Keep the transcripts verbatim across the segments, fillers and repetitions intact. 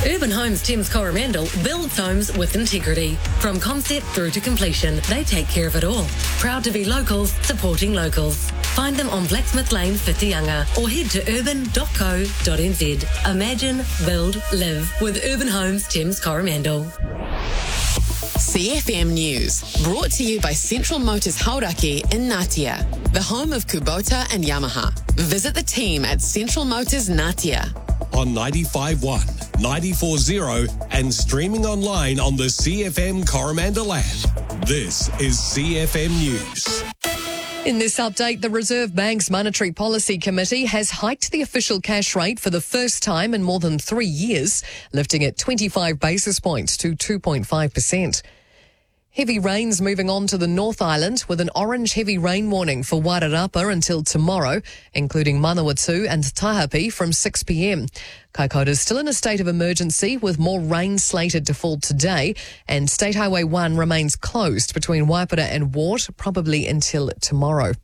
Urban Homes Thames Coromandel builds homes with integrity. From concept through to completion, they take care of it all. Proud to be locals, supporting locals. Find them on Blacksmith Lane, Whitianga, or head to urban dot co dot n z. Imagine, build, live with Urban Homes Thames Coromandel. C F M News, brought to you by Central Motors Hauraki in Ngatea, the home of Kubota and Yamaha. Visit the team at Central Motors Ngatea. On ninety-five point one, ninety-four point zero and streaming online on the C F M Coromandel app. This is C F M News. In this update, the Reserve Bank's Monetary Policy Committee has hiked the official cash rate for the first time in more than three years, lifting it twenty-five basis points to two point five percent. Heavy rains moving on to the North Island with an orange heavy rain warning for Wairarapa until tomorrow, including Manawatu and Tahapi from six p m. Kaikoura is still in a state of emergency with more rain slated to fall today, and State Highway one remains closed between Waipara and Wart, probably until tomorrow.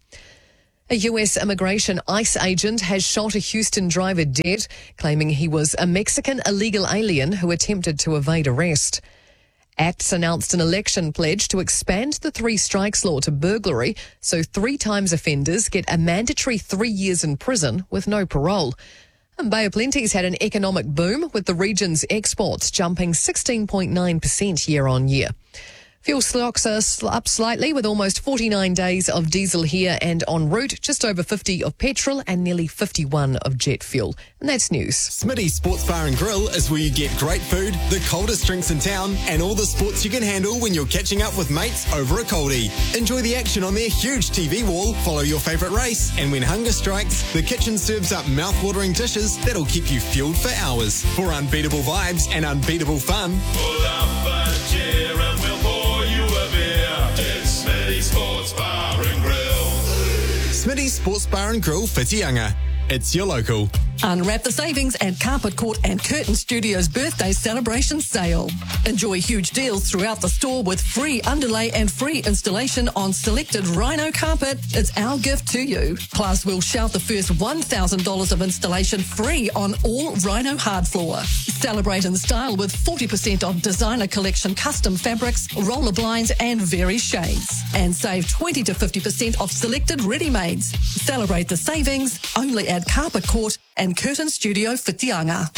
A U S immigration ICE agent has shot a Houston driver dead, claiming he was a Mexican illegal alien who attempted to evade arrest. Acts announced an election pledge to expand the three strikes law to burglary, so three times offenders get a mandatory three years in prison with no parole. And Bay of Plenty's had an economic boom, with the region's exports jumping sixteen point nine percent year on year. Fuel stocks are up slightly, with almost forty-nine days of diesel here and en route, just over fifty of petrol and nearly fifty-one of jet fuel. And that's news. Smitty's Sports Bar and Grill is where you get great food, the coldest drinks in town, and all the sports you can handle when you're catching up with mates over a coldie. Enjoy the action on their huge T V wall, follow your favourite race, and when hunger strikes, the kitchen serves up mouth-watering dishes that'll keep you fueled for hours. For unbeatable vibes and unbeatable fun, pull up a chair and we'll pour you a beer. It's Smitty's Sports Bar and Grill. Smitty's Sports Bar and Grill, Whitianga. It's your local. Unwrap the savings at Carpet Court and Curtain Studios birthday celebration sale. Enjoy huge deals throughout the store with free underlay and free installation on selected Rhino carpet. It's our gift to you. Plus, we'll shout the first one thousand dollars of installation free on all Rhino hard floor. Celebrate in style with forty percent off designer collection custom fabrics, roller blinds and various shades. And save twenty to fifty percent off selected ready-mades. Celebrate the savings only at Carpet Court and Curtain Studio Whitianga.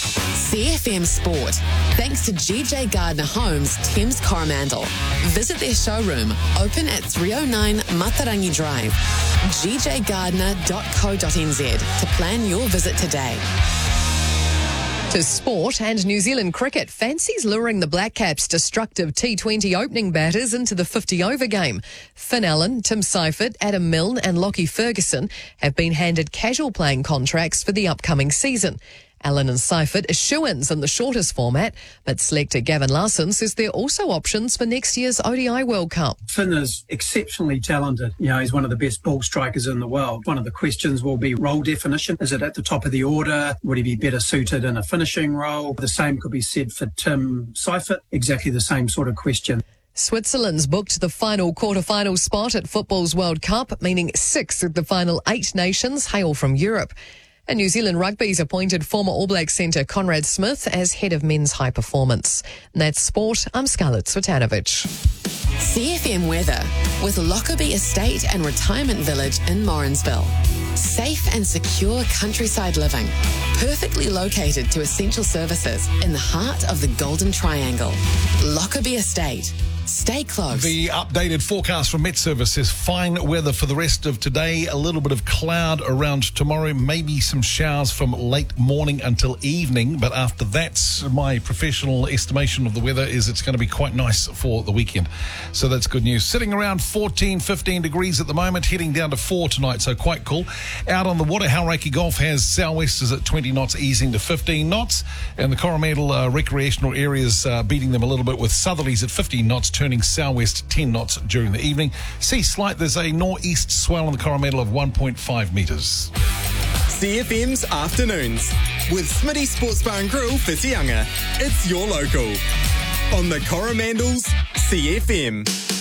C F M Sport, thanks to G J Gardner Homes, Thames Coromandel. Visit their showroom, open at three oh nine Matarangi Drive. g j gardner dot co dot n z to plan your visit today. To sport and New Zealand cricket, fancies luring the Black Caps' destructive T twenty opening batters into the fifty over game. Finn Allen, Tim Seifert, Adam Milne and Lockie Ferguson have been handed casual playing contracts for the upcoming season. Allen and Seifert are shoo-ins in the shortest format, but selector Gavin Larson says there are also options for next year's O D I World Cup. Finn is exceptionally talented. You know, he's one of the best ball strikers in the world. One of the questions will be role definition. Is it at the top of the order? Would he be better suited in a finishing role? The same could be said for Tim Seifert. Exactly the same sort of question. Switzerland's booked the final quarter-final spot at football's World Cup, meaning six of the final eight nations hail from Europe. And New Zealand Rugby's appointed former All Blacks centre Conrad Smith as head of men's high performance. And that's sport. I'm Scarlett Swetanovich. C F M weather with Lockerbie Estate and Retirement Village in Morrinsville. Safe and secure countryside living, perfectly located to essential services in the heart of the Golden Triangle. Lockerbie Estate. Stay close. The updated forecast from Met Service says fine weather for the rest of today. A little bit of cloud around tomorrow. Maybe some showers from late morning until evening. But after that, my professional estimation of the weather is it's going to be quite nice for the weekend. So that's good news. Sitting around fourteen, fifteen degrees at the moment, heading down to four tonight. So quite cool. Out on the water, Hauraki Golf has sou'westers at twenty knots, easing to fifteen knots. And the Coromandel uh, recreational areas uh, beating them a little bit with southerlies at fifteen knots, turning southwest ten knots during the evening. Sea slight, there's a northeast swell on the Coromandel of one point five metres. C F M's Afternoons with Smitty Sports Bar and Grill, Whitianga. It's your local. On the Coromandel's C F M.